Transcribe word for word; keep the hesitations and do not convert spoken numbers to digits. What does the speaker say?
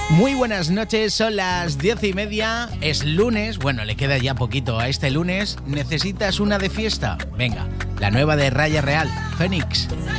Muy buenas noches, son las diez y media, es lunes, bueno, le queda ya poquito a este lunes. ¿Necesitas una de fiesta? Venga, la nueva de Raya Real, Fénix.